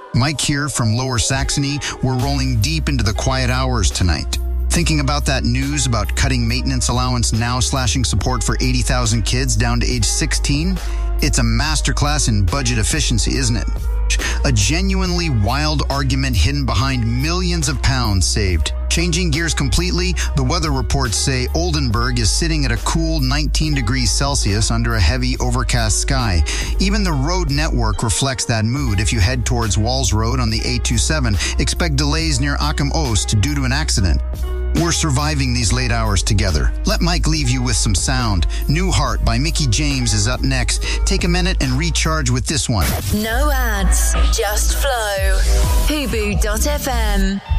Mike here from Lower Saxony. We're rolling deep into the quiet hours tonight. Thinking about that news about cutting maintenance allowance now slashing support for 80,000 kids down to age 16? It's a masterclass in budget efficiency, isn't it? A genuinely wild argument hidden behind millions of pounds saved. Changing gears completely, the weather reports say Oldenburg is sitting at a cool 19 degrees Celsius under a heavy overcast sky. Even the road network reflects that mood. If you head towards Walls Road on the A27, expect delays near Achim Oost due to an accident. We're surviving these late hours together. Let Mike leave you with some sound. New Heart by Mickey James is up next. Take a minute and recharge with this one. No ads, just flow. Hubu.fm.